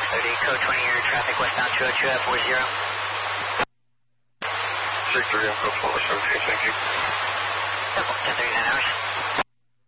code 20 air traffic westbound 202 at 40. 63 Info 417, thank you.